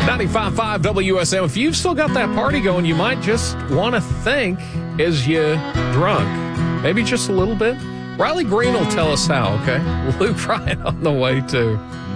95.5 WSM. If you've still got that party going, you might just want to think, is you drunk? Maybe just a little bit. Riley Green will tell us how, okay? Luke Ryan on the way, too.